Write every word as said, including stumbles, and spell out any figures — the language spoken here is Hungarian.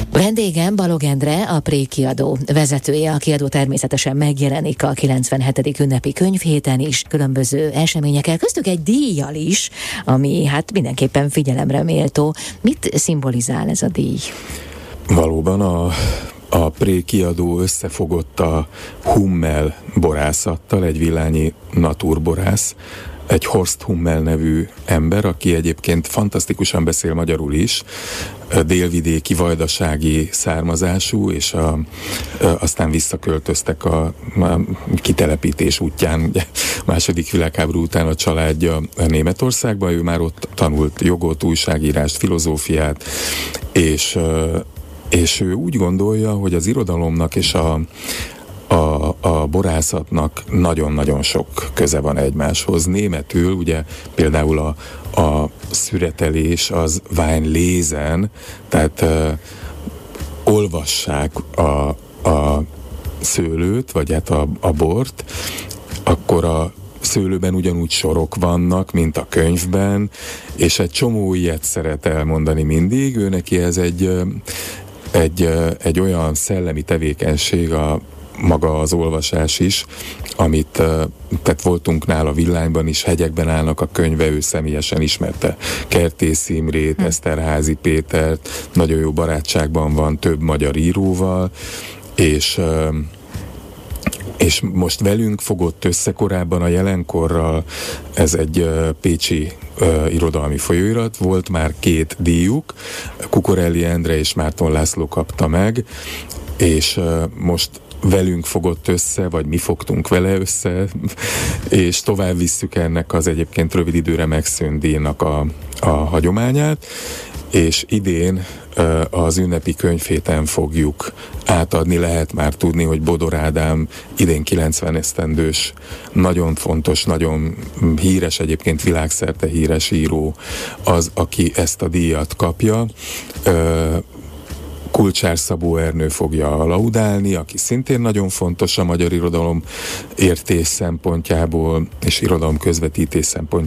Vendégem Balogh Endre, a Pré kiadó vezetője. A kiadó természetesen megjelenik a kilencvenhetedik ünnepi könyvhéten is, különböző eseményekkel, köztük egy díjjal is, ami hát mindenképpen figyelemre méltó. Mit szimbolizál ez a díj? Valóban a, a Pré kiadó összefogott a Hummel borászattal, egy villányi naturborász, egy Horst Hummel nevű ember, aki egyébként fantasztikusan beszél magyarul is, délvidéki, vajdasági származású, és a, a, aztán visszaköltöztek a, a kitelepítés útján, ugye, második világháború után a családja Németországban, ő már ott tanult jogot, újságírást, filozófiát, és, és ő úgy gondolja, hogy az irodalomnak és a A, a borászatnak nagyon-nagyon sok köze van egymáshoz. Németül ugye például a, a szüretelés az Weinlesen, tehát uh, olvassák a, a szőlőt, vagy hát a, a bort, akkor a szőlőben ugyanúgy sorok vannak, mint a könyvben, és egy csomó ilyet szeret elmondani mindig. Ő neki ez egy, egy, egy olyan szellemi tevékenység, a maga az olvasás is, amit, tehát voltunk nála Villányban is, Hegyekben állnak a könyve, ő személyesen ismerte Kertész Imrét, hm. Eszterházy Pétert, nagyon jó barátságban van több magyar íróval, és és most velünk fogott össze korábban a Jelenkorral, ez egy uh, pécsi uh, irodalmi folyóirat, volt már két díjuk, Kukorelli Endre és Márton László kapta meg, és uh, most velünk fogott össze, vagy mi fogtunk vele össze, és tovább visszük ennek az egyébként rövid időre megszűnt díjnak a, a hagyományát, és idén uh, az ünnepi könyvhéten fogjuk átadni, lehet már tudni, hogy Bodor Ádám idén kilencven esztendős, nagyon fontos, nagyon híres, egyébként világszerte híres író az, aki ezt a díjat kapja. Uh, Kulcsár Szabó Ernő fogja laudálni, aki szintén nagyon fontos a magyar irodalom értés szempontjából és irodalom közvetítés szempontjából